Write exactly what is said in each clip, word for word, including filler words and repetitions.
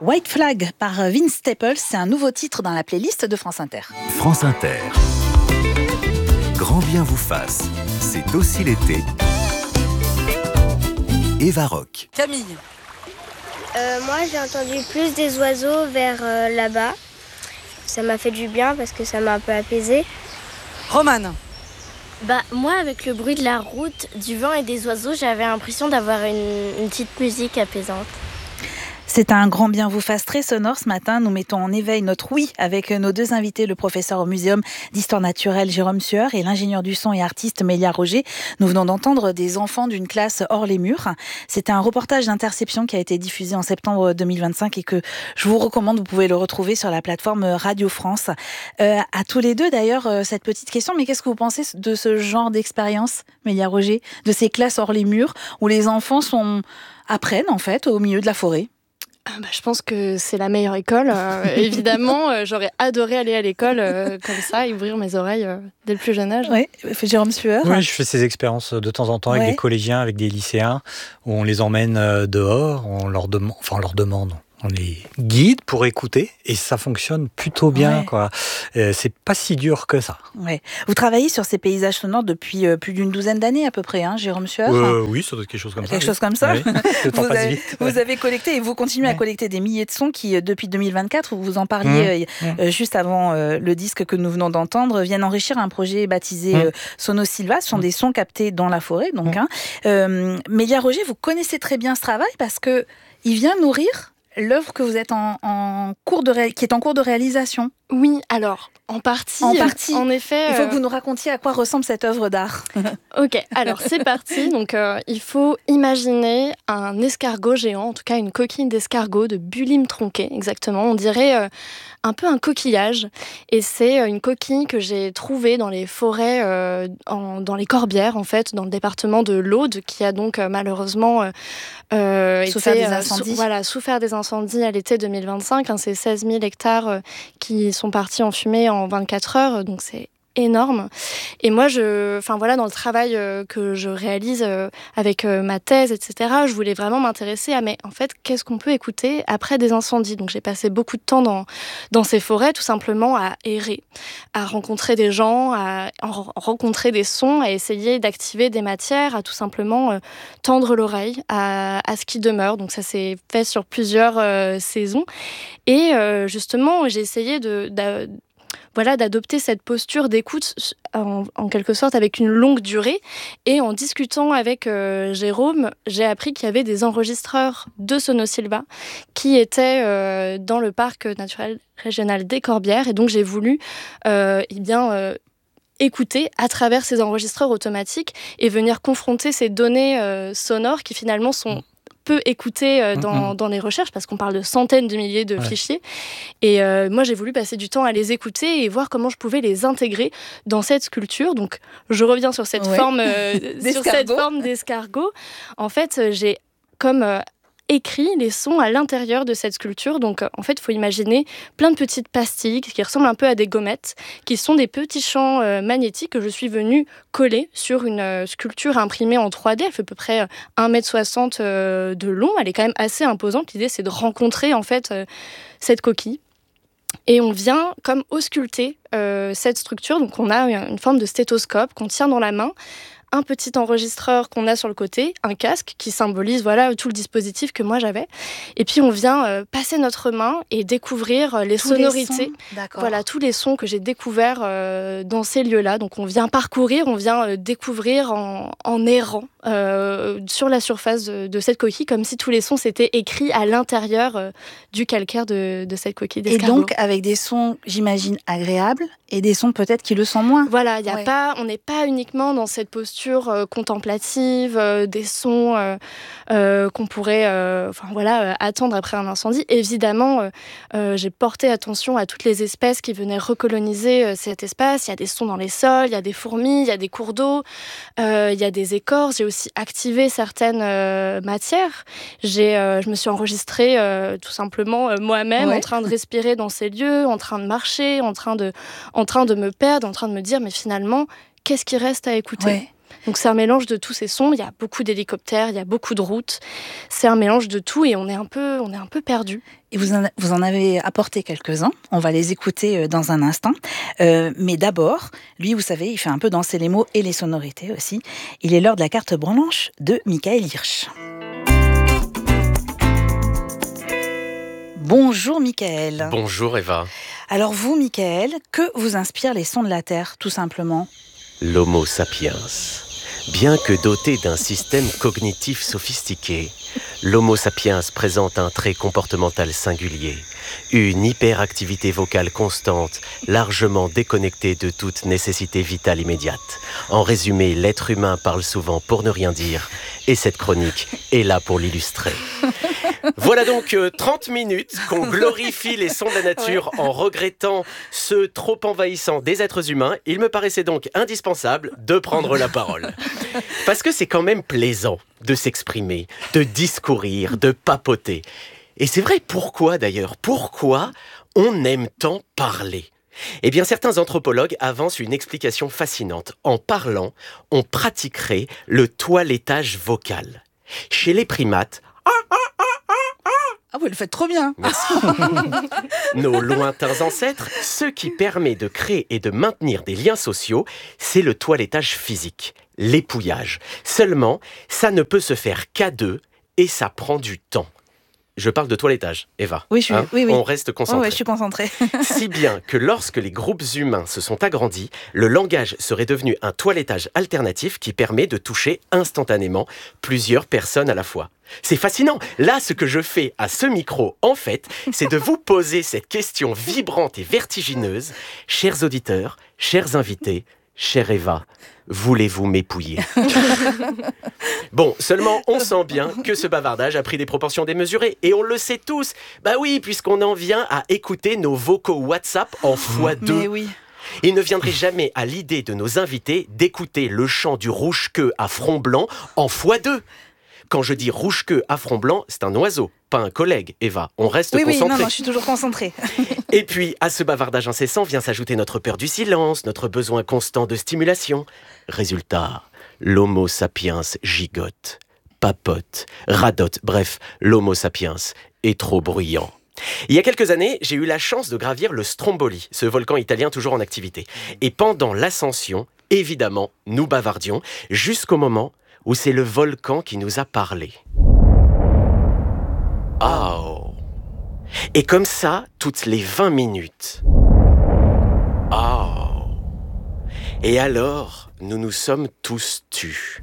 White Flag par Vince Staples, c'est un nouveau titre dans la playlist de France Inter. France Inter. Grand bien vous fasse, c'est aussi l'été. Eva Rock. Camille. Euh, moi, j'ai entendu plus des oiseaux vers euh, là-bas. Ça m'a fait du bien parce que ça m'a un peu apaisé. Romane. Bah, moi, avec le bruit de la route, du vent et des oiseaux, j'avais l'impression d'avoir une, une petite musique apaisante. C'est un grand bien vous fasse très sonore ce matin. Nous mettons en éveil notre oui avec nos deux invités, le professeur au Muséum d'Histoire naturelle Jérôme Sueur et l'ingénieur du son et artiste Mélia Roger. Nous venons d'entendre des enfants d'une classe hors les murs. C'était un reportage d'Interception qui a été diffusé en septembre deux mille vingt-cinq et que je vous recommande. Vous pouvez le retrouver sur la plateforme Radio France. Euh, à tous les deux d'ailleurs, cette petite question, mais qu'est-ce que vous pensez de ce genre d'expérience, Mélia Roger, de ces classes hors les murs où les enfants sont apprennent en fait au milieu de la forêt? Ah bah, je pense que c'est la meilleure école. Euh, évidemment, euh, j'aurais adoré aller à l'école euh, comme ça et ouvrir mes oreilles euh, dès le plus jeune âge. Oui, Jérôme Sueur. Oui, je fais ces expériences de temps en temps avec ouais. des collégiens, avec des lycéens, où on les emmène dehors, on leur, dem- enfin, on leur demande. On les guide pour écouter et ça fonctionne plutôt bien. Ouais. Quoi. Euh, c'est pas si dur que ça. Ouais. Vous travaillez sur ces paysages sonores depuis euh, plus d'une douzaine d'années à peu près, hein, Jérôme Sueur. euh, Oui, ça doit être quelque chose comme quelque ça. Quelque chose oui. comme ça. Oui. Le temps vous, passe avez, vite. vous avez collecté et vous continuez ouais. à collecter des milliers de sons qui, depuis deux mille vingt-quatre, vous en parliez mmh. euh, juste avant euh, le disque que nous venons d'entendre, viennent enrichir un projet baptisé mmh. euh, Sono Silva. Ce sont mmh. des sons captés dans la forêt. Donc, mmh. hein. euh, Mélia Roger, vous connaissez très bien ce travail parce que il vient nourrir l'œuvre que vous êtes en, en cours de ré... qui est en cours de réalisation. Oui, alors, en partie. En partie. En effet. Il faut que vous nous racontiez à quoi ressemble cette œuvre d'art. Ok, alors c'est parti. Donc, euh, il faut imaginer un escargot géant, en tout cas une coquille d'escargot de bulim tronqué, exactement. On dirait euh, un peu un coquillage. Et c'est une coquille que j'ai trouvée dans les forêts, euh, en, dans les Corbières, en fait, dans le département de l'Aude, qui a donc euh, malheureusement euh, souffert été, des incendies. Euh, sou- voilà, souffert des incendies à l'été deux mille vingt-cinq. Hein, c'est seize mille hectares euh, qui sont partis en fumée en vingt-quatre heures, donc c'est énorme. Et moi, je, enfin voilà, dans le travail euh, que je réalise euh, avec euh, ma thèse, et cetera, je voulais vraiment m'intéresser à, mais en fait, qu'est-ce qu'on peut écouter après des incendies ? Donc, j'ai passé beaucoup de temps dans dans ces forêts, tout simplement à errer, à rencontrer des gens, à en rencontrer des sons, à essayer d'activer des matières, à tout simplement euh, tendre l'oreille à, à ce qui demeure. Donc, ça s'est fait sur plusieurs euh, saisons. Et euh, justement, j'ai essayé de, de Voilà, d'adopter cette posture d'écoute en, en quelque sorte avec une longue durée. Et en discutant avec euh, Jérôme, j'ai appris qu'il y avait des enregistreurs de Sono Silva qui étaient euh, dans le parc naturel régional des Corbières. Et donc j'ai voulu euh, eh bien, euh, écouter à travers ces enregistreurs automatiques et venir confronter ces données euh, sonores qui finalement sont peu écouté euh, dans, mmh. dans les recherches parce qu'on parle de centaines de milliers de ouais. fichiers et euh, moi j'ai voulu passer du temps à les écouter et voir comment je pouvais les intégrer dans cette sculpture. Donc je reviens sur cette, ouais. forme, euh, sur cette forme d'escargot. En fait j'ai comme euh, écrit les sons à l'intérieur de cette sculpture. Donc, en fait, il faut imaginer plein de petites pastilles qui ressemblent un peu à des gommettes, qui sont des petits champs euh, magnétiques que je suis venue coller sur une euh, sculpture imprimée en trois D. Elle fait à peu près un mètre soixante euh, de long. Elle est quand même assez imposante. L'idée, c'est de rencontrer, en fait, euh, cette coquille. Et on vient comme ausculter euh, cette structure. Donc, on a une forme de stéthoscope qu'on tient dans la main, un petit enregistreur qu'on a sur le côté, un casque qui symbolise voilà, tout le dispositif que moi j'avais. Et puis on vient euh, passer notre main et découvrir les tous sonorités. Les voilà, tous les sons que j'ai découverts euh, dans ces lieux-là. Donc on vient parcourir, on vient euh, découvrir en, en errant euh, sur la surface de, de cette coquille, comme si tous les sons s'étaient écrits à l'intérieur euh, du calcaire de, de cette coquille d'escargot. Et donc avec des sons, j'imagine, agréables et des sons peut-être qui le sont moins. Voilà, y a ouais. pas, on n'est pas uniquement dans cette posture Euh, contemplative, euh, des sons euh, euh, qu'on pourrait euh, enfin, voilà, euh, attendre après un incendie. Évidemment, euh, euh, j'ai porté attention à toutes les espèces qui venaient recoloniser euh, cet espace. Il y a des sons dans les sols, il y a des fourmis, il y a des cours d'eau, euh, il y a des écorces. J'ai aussi activé certaines euh, matières. J'ai, euh, je me suis enregistrée euh, tout simplement euh, moi-même ouais. en train de respirer dans ces lieux, en train de marcher, en train de, en train de me perdre, en train de me dire mais finalement, qu'est-ce qui reste à écouter ? ouais. Donc c'est un mélange de tous ces sons. Il y a beaucoup d'hélicoptères, il y a beaucoup de routes. C'est un mélange de tout et on est un peu, on est un peu perdu. Et vous en, vous en avez apporté quelques-uns. On va les écouter dans un instant. Euh, mais d'abord, lui, vous savez, il fait un peu danser les mots et les sonorités aussi. Il est l'heure de la carte blanche de Michael Hirsch. Bonjour Michael. Bonjour Eva. Alors vous, Michael, que vous inspirent les sons de la Terre, tout simplement ? L'Homo sapiens. Bien que doté d'un système cognitif sophistiqué, l'Homo sapiens présente un trait comportemental singulier, une hyperactivité vocale constante, largement déconnectée de toute nécessité vitale immédiate. En résumé, l'être humain parle souvent pour ne rien dire, et cette chronique est là pour l'illustrer. Voilà donc euh, trente minutes qu'on glorifie les sons de la nature ouais. en regrettant ceux trop envahissants des êtres humains. Il me paraissait donc indispensable de prendre la parole. Parce que c'est quand même plaisant de s'exprimer, de discourir, de papoter. Et c'est vrai, pourquoi d'ailleurs ? Pourquoi on aime tant parler ? Eh bien, certains anthropologues avancent une explication fascinante. En parlant, on pratiquerait le toilettage vocal. Chez les primates, ah, vous le faites trop bien. Merci. Nos lointains ancêtres, ce qui permet de créer et de maintenir des liens sociaux, c'est le toilettage physique, l'épouillage. Seulement, ça ne peut se faire qu'à deux et ça prend du temps. Je parle de toilettage, Eva. Oui, je suis, hein oui, oui. On reste concentré. Oh, ouais, je suis concentrée. Si bien que lorsque les groupes humains se sont agrandis, le langage serait devenu un toilettage alternatif qui permet de toucher instantanément plusieurs personnes à la fois. C'est fascinant. Là, ce que je fais à ce micro, en fait, c'est de vous poser cette question vibrante et vertigineuse. Chers auditeurs, chers invités, chère Eva, voulez-vous m'épouiller ? Bon, seulement on sent bien que ce bavardage a pris des proportions démesurées. Et on le sait tous. Bah oui, puisqu'on en vient à écouter nos vocaux WhatsApp en fois deux. Mais oui. Il ne viendrait jamais à l'idée de nos invités d'écouter le chant du rouge-queue à front blanc en fois deux. Quand je dis rouge-queue à front blanc, c'est un oiseau, pas un collègue, Eva. On reste oui, concentré. Oui, non, non, je suis toujours concentrée. Et puis, à ce bavardage incessant vient s'ajouter notre peur du silence, notre besoin constant de stimulation. Résultat, l'Homo sapiens gigote, papote, radote, bref, l'Homo sapiens est trop bruyant. Il y a quelques années, j'ai eu la chance de gravir le Stromboli, ce volcan italien toujours en activité. Et pendant l'ascension, évidemment, nous bavardions, jusqu'au moment où c'est le volcan qui nous a parlé. Oh. Et comme ça, toutes les vingt minutes. Oh. Et alors, nous nous sommes tous tus.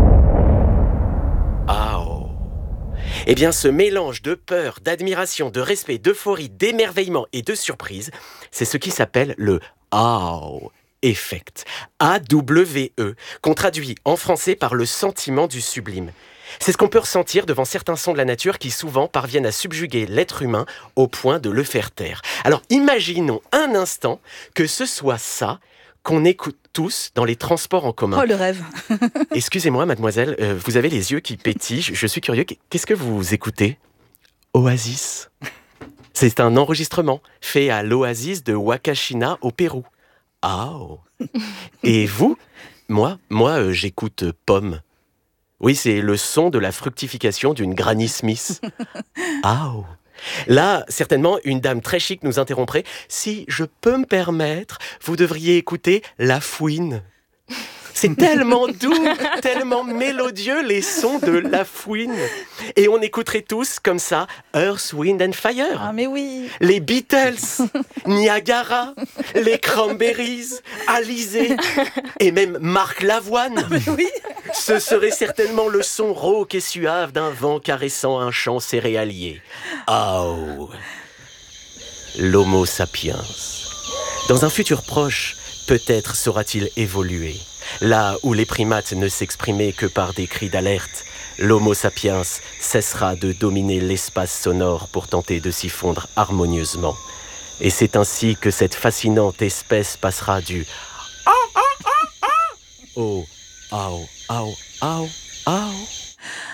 Oh. Eh bien, ce mélange de peur, d'admiration, de respect, d'euphorie, d'émerveillement et de surprise, c'est ce qui s'appelle le « oh ». Effect, A W E, qu'on traduit en français par le sentiment du sublime. C'est ce qu'on peut ressentir devant certains sons de la nature qui souvent parviennent à subjuguer l'être humain au point de le faire taire. Alors imaginons un instant que ce soit ça qu'on écoute tous dans les transports en commun. Oh, le rêve. Excusez-moi, mademoiselle, euh, vous avez les yeux qui pétillent, je suis curieux. Qu'est-ce que vous écoutez ? Oasis. C'est un enregistrement fait à l'oasis de Wakashina au Pérou. Oh. Et vous ? Moi, moi euh, j'écoute euh, Pomme. Oui, c'est le son de la fructification d'une Granny Smith. Oh. Là, certainement, une dame très chic nous interromprait. Si je peux me permettre, vous devriez écouter La Fouine. C'est tellement doux, tellement mélodieux les sons de La Fouine. Et on écouterait tous comme ça Earth, Wind and Fire. Ah mais oui. Les Beatles, Niagara, les Cranberries, Alizé et même Marc Lavoine. Mais oui. Ce serait certainement le son rauque et suave d'un vent caressant un champ céréalier. Oh. L'Homo sapiens. Dans un futur proche, peut-être saura-t-il évoluer. Là où les primates ne s'exprimaient que par des cris d'alerte, l'Homo sapiens cessera de dominer l'espace sonore pour tenter de s'y fondre harmonieusement. Et c'est ainsi que cette fascinante espèce passera du « au « au, au, au, au ».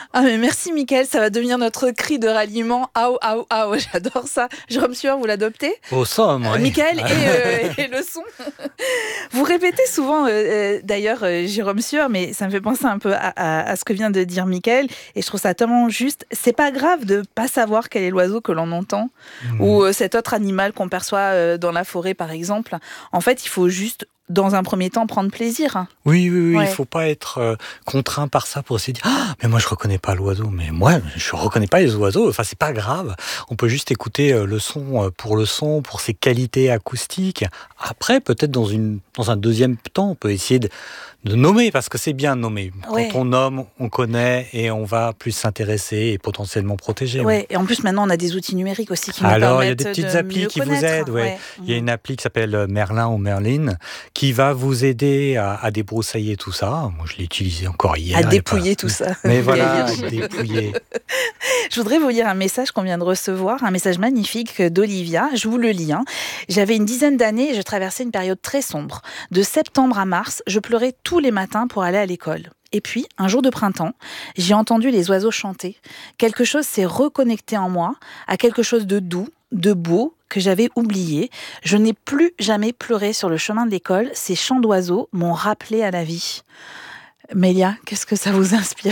Ah mais merci Mickaël, ça va devenir notre cri de ralliement. Aou, aou, aou, j'adore ça. Jérôme Sueur, vous l'adoptez ? Au somme, oui. Mickaël et, euh, et le son. Vous répétez souvent, euh, d'ailleurs, euh, Jérôme Sueur, mais ça me fait penser un peu à, à, à ce que vient de dire Mickaël, et je trouve ça tellement juste. C'est pas grave de pas savoir quel est l'oiseau que l'on entend, mmh. ou euh, cet autre animal qu'on perçoit euh, dans la forêt, par exemple. En fait, il faut juste, dans un premier temps, prendre plaisir. Oui, oui, oui. Ouais. Il ne faut pas être euh, contraint par ça pour se dire ah, mais moi, je ne reconnais pas l'oiseau. Mais moi, je ne reconnais pas les oiseaux. Enfin, ce n'est pas grave. On peut juste écouter euh, le son euh, pour le son, pour ses qualités acoustiques. Après, peut-être dans, une, dans un deuxième temps, on peut essayer de, de nommer, parce que c'est bien de nommer. Ouais. Quand on nomme, on connaît et on va plus s'intéresser et potentiellement protéger. Ouais. Et en plus, maintenant, on a des outils numériques aussi qui nous Alors, permettent de il y a des petites applis qui vous aident. Ouais. Ouais. Il y a une appli qui s'appelle Merlin ou Merlin qui va vous aider à, à débroussailler tout ça. Moi, je l'ai utilisé encore hier. À dépouiller pas... tout ça. Mais voilà, à dépouiller. Je voudrais vous lire un message qu'on vient de recevoir, un message magnifique d'Olivia. Je vous le lis. Hein. J'avais une dizaine d'années et je traversais une période très sombre. De septembre à mars, je pleurais tous les matins pour aller à l'école. Et puis, un jour de printemps, j'ai entendu les oiseaux chanter. Quelque chose s'est reconnecté en moi à quelque chose de doux, de beau, que j'avais oublié. Je n'ai plus jamais pleuré sur le chemin de l'école. Ces chants d'oiseaux m'ont rappelé à la vie. Mélia, qu'est-ce que ça vous inspire ?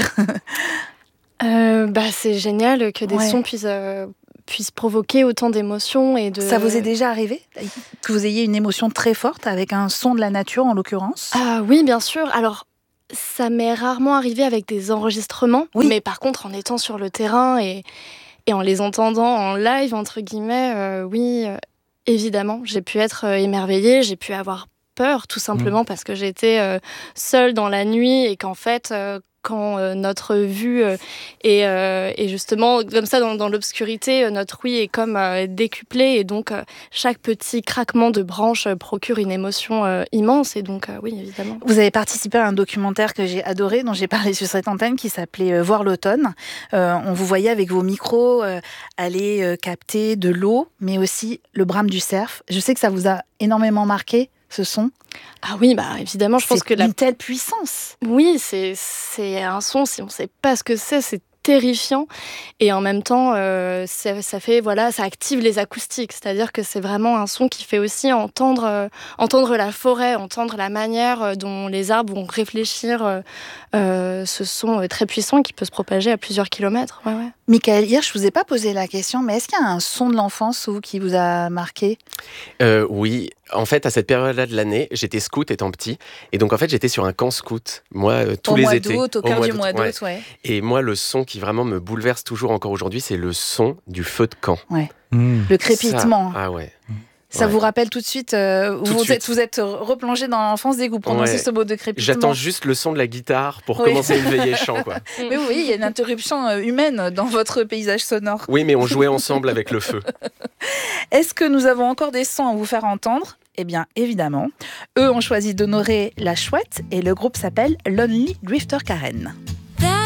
euh, bah, C'est génial que des ouais. sons puissent... Euh... puisse provoquer autant d'émotions et de... Ça vous est déjà arrivé que vous ayez une émotion très forte avec un son de la nature en l'occurrence ? Ah oui, bien sûr. Alors, ça m'est rarement arrivé avec des enregistrements, oui. mais par contre, en étant sur le terrain et, et en les entendant en live, entre guillemets, euh, oui, euh, évidemment, j'ai pu être euh, émerveillée, j'ai pu avoir peur, tout simplement, mmh. parce que j'étais euh, seule dans la nuit et qu'en fait... Euh, quand euh, notre vue euh, est, euh, est justement comme ça dans, dans l'obscurité, euh, notre ouïe est comme euh, décuplée et donc euh, chaque petit craquement de branche euh, procure une émotion euh, immense et donc euh, oui, évidemment. Vous avez participé à un documentaire que j'ai adoré, dont j'ai parlé sur cette antenne, qui s'appelait euh, Voir l'automne. Euh, on vous voyait avec vos micros euh, aller euh, capter de l'eau, mais aussi le brame du cerf. Je sais que ça vous a énormément marqué, ce son. Ah oui, bah évidemment, je c'est pense que une la... telle puissance. Oui, c'est c'est un son, si on ne sait pas ce que c'est, c'est terrifiant et en même temps, euh, ça, ça fait voilà, ça active les acoustiques, c'est-à-dire que c'est vraiment un son qui fait aussi entendre euh, entendre la forêt, entendre la manière dont les arbres vont réfléchir euh, euh, ce son très puissant qui peut se propager à plusieurs kilomètres. Ouais, ouais. Mickaël, hier, je ne vous ai pas posé la question, mais est-ce qu'il y a un son de l'enfance ou, qui vous a marqué ? euh, Oui, en fait, à cette période-là de l'année, j'étais scout étant petit. Et donc, en fait, j'étais sur un camp scout, moi, euh, tous au les mois étés. D'août, au cœur du mois d'août, ouais. ouais. Et moi, le son qui vraiment me bouleverse toujours encore aujourd'hui, c'est le son du feu de camp. Ouais. Mmh. Le crépitement. Ça, ah ouais. Ça ouais. vous rappelle tout de suite, euh, tout vous, de suite. Êtes, vous êtes replongé dans l'enfance dès que vous prononcez ouais. ce mot de crépitement. J'attends juste le son de la guitare pour oui. commencer une veillée chant. Quoi. Mais oui, il y a une interruption humaine dans votre paysage sonore. Oui, mais on jouait ensemble avec le feu. Est-ce que nous avons encore des sons à vous faire entendre ? Eh bien, évidemment. Eux ont choisi d'honorer la chouette et le groupe s'appelle Lonely Drifter Karen.